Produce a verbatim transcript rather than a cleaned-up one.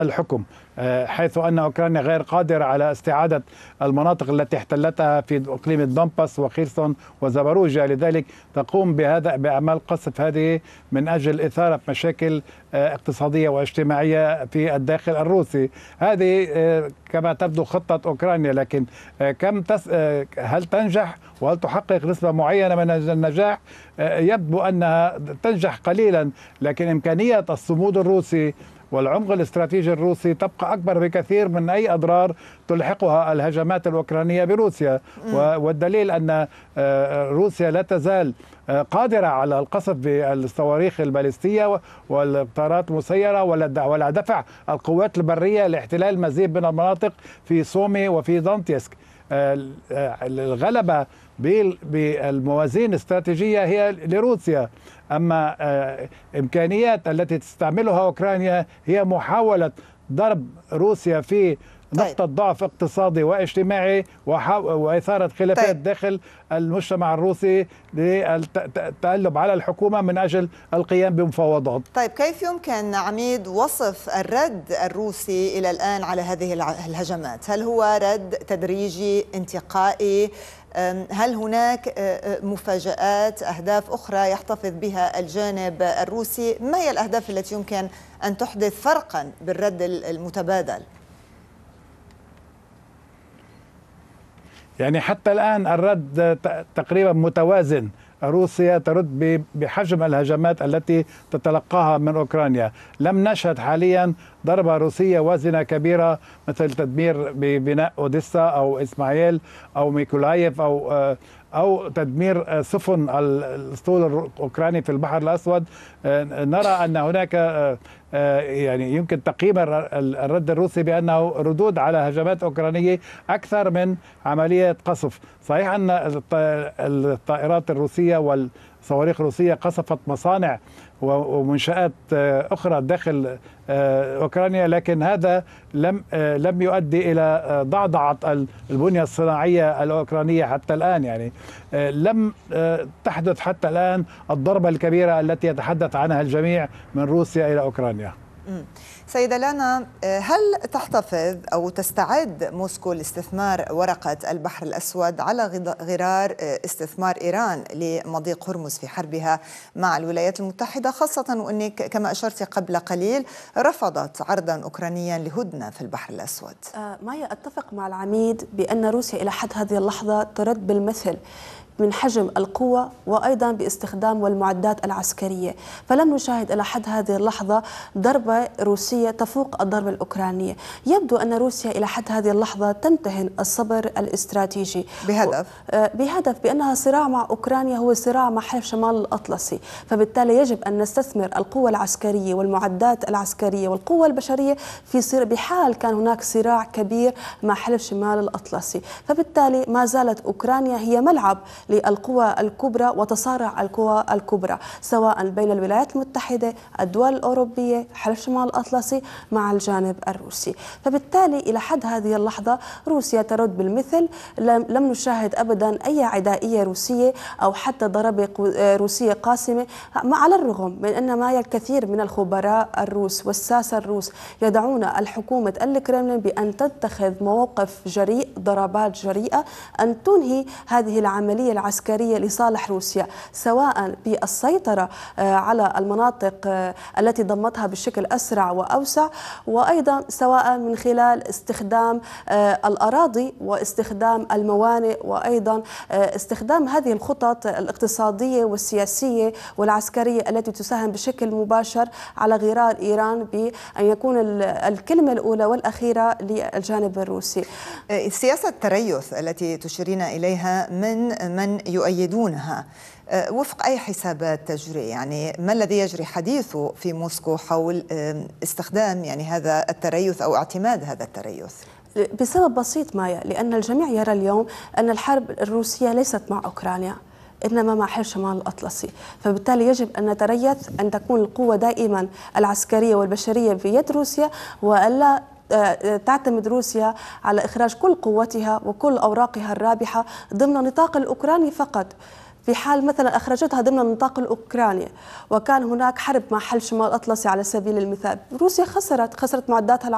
الحكم، حيث أن أوكرانيا غير قادرة على استعادة المناطق التي احتلتها في إقليم الدنباس وخيرسون وزاباروجيا. لذلك تقوم بهذا بأعمال قصف هذه من أجل إثارة مشاكل اقتصادية واجتماعية في الداخل الروسي. هذه كما تبدو خطة أوكرانيا، لكن كم تس... هل تنجح وهل تحقق نسبة معينة من النجاح؟ يبدو أنها تنجح قليلا، لكن إمكانية الصمود الروسي والعمق الاستراتيجي الروسي تبقى أكبر بكثير من أي أضرار تلحقها الهجمات الأوكرانية بروسيا. والدليل أن روسيا لا تزال قادرة على القصف بالصواريخ البالستية والطائرات المسيرة ولا دفع القوات البرية لاحتلال مزيد من المناطق في سومي وفي دونتيسك. الغلبة بالموازين الاستراتيجية هي لروسيا، أما إمكانيات التي تستعملها أوكرانيا هي محاولة ضرب روسيا في نقطة ضعف اقتصادي واجتماعي وإثارة خلافات طيب. داخل المجتمع الروسي للتألب على الحكومة من أجل القيام بمفاوضات. طيب كيف يمكن عميد وصف الرد الروسي إلى الآن على هذه الهجمات؟ هل هو رد تدريجي انتقائي؟ هل هناك مفاجآت، أهداف أخرى يحتفظ بها الجانب الروسي؟ ما هي الأهداف التي يمكن أن تحدث فرقا بالرد المتبادل؟ يعني حتى الآن الرد تقريبا متوازن. روسيا ترد بحجم الهجمات التي تتلقاها من أوكرانيا. لم نشهد حاليا ضربة روسية وازنة كبيرة مثل تدمير ببناء أوديسا أو إسماعيل أو ميكولايف أو أو تدمير سفن الأسطول الأوكراني في البحر الأسود. نرى أن هناك يعني يمكن تقييم الرد الروسي بأنه ردود على هجمات أوكرانية أكثر من عملية قصف. صحيح أن الطائرات الروسية والصواريخ الروسية قصفت مصانع ومنشآت أخرى داخل أوكرانيا، لكن هذا لم لم يؤدي إلى ضعضعة البنية الصناعية الأوكرانية حتى الآن. يعني لم تحدث حتى الآن الضربة الكبيرة التي يتحدث عنها الجميع من روسيا إلى أوكرانيا. سيدة لانا، هل تحتفظ أو تستعد موسكو لاستثمار ورقة البحر الأسود على غرار استثمار إيران لمضيق هرمز في حربها مع الولايات المتحدة، خاصة وأنك كما أشرت قبل قليل رفضت عرضا أوكرانيا لهدنة في البحر الأسود؟ آه مايا، أتفق مع العميد بأن روسيا إلى حد هذه اللحظة ترد بالمثل من حجم القوة وأيضا باستخدام والمعدات العسكرية، فلم نشاهد إلى حد هذه اللحظة ضربة روسية تفوق الضربة الأوكرانية. يبدو أن روسيا إلى حد هذه اللحظة تمتهن الصبر الاستراتيجي بهدف بهدف بأنها صراع مع أوكرانيا هو صراع مع حلف شمال الأطلسي، فبالتالي يجب أن نستثمر القوة العسكرية والمعدات العسكرية والقوة البشرية في صراع بحال كان هناك صراع كبير مع حلف شمال الأطلسي. فبالتالي ما زالت أوكرانيا هي ملعب للقوى الكبرى وتصارع القوى الكبرى، سواء بين الولايات المتحدة، الدول الأوروبية، حلف شمال الأطلسي مع الجانب الروسي. فبالتالي إلى حد هذه اللحظة روسيا ترد بالمثل. لم نشاهد أبدا أي عدائية روسية أو حتى ضربة روسية قاسمة، على الرغم من أن ما الكثير من الخبراء الروس والساسة الروس يدعون الحكومة الكرملين بأن تتخذ مواقف جريء، ضربات جريئة، أن تنهي هذه العملية العسكرية لصالح روسيا، سواء بالسيطرة على المناطق التي ضمتها بشكل أسرع وأوسع، وأيضا سواء من خلال استخدام الأراضي واستخدام الموانئ، وأيضا استخدام هذه الخطط الاقتصادية والسياسية والعسكرية التي تساهم بشكل مباشر على غرار إيران بأن يكون الكلمة الأولى والأخيرة للجانب الروسي. سياسة التريث التي تشيرين إليها من من يؤيدونها وفق أي حسابات تجري؟ يعني ما الذي يجري حديثه في موسكو حول استخدام يعني هذا التريث أو اعتماد هذا التريث؟ بسبب بسيط مايا، لأن الجميع يرى اليوم أن الحرب الروسية ليست مع أوكرانيا إنما مع حلف شمال الأطلسي، فبالتالي يجب أن نتريث أن تكون القوة دائما العسكرية والبشرية بيد روسيا، وألا تعتمد روسيا على إخراج كل قوتها وكل أوراقها الرابحة ضمن نطاق الأوكراني فقط. في حال مثلا أخرجتها ضمن النطاق الأوكراني وكان هناك حرب مع حلف شمال الأطلسي على سبيل المثال، روسيا خسرت خسرت معداتها